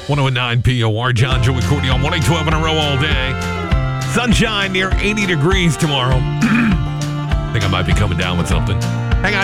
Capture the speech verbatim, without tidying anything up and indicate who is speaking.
Speaker 1: one oh nine P O R, John, Joey, Courtney on one eight twelve in a row all day. Sunshine near eighty degrees tomorrow. I think I might be coming down with something.